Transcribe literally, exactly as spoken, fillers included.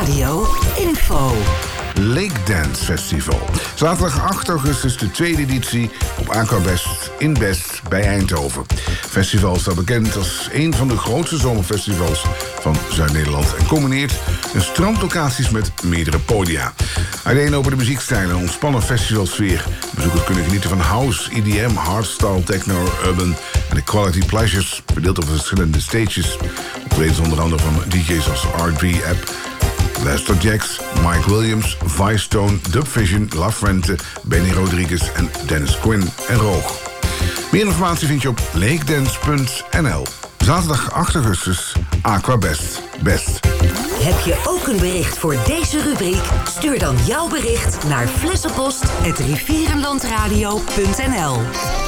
Radio Info. Lake Dance Festival. Zaterdag acht augustus de tweede editie op Aquabest in Best bij Eindhoven. Het festival staat bekend als een van de grootste zomerfestivals van Zuid-Nederland en combineert een strandlocaties met meerdere podia. Uiteen de muziekstijlen en ontspannen festivalsfeer. Bezoekers kunnen genieten van house, E D M, hardstyle, techno, urban en de quality pleasures, verdeeld over verschillende stages. Optredens onder andere van D J's als R D App, Lester Jacks, Mike Williams, Vicetone, Dubvision, La Fuente, Benny Rodriguez en Dennis Quinn en Roog. Meer informatie vind je op lakedance punt n l. Zaterdag acht augustus, Aquabest. Best. Heb je ook een bericht voor deze rubriek? Stuur dan jouw bericht naar flessenpost apenstaartje rivierenlandradio punt n l.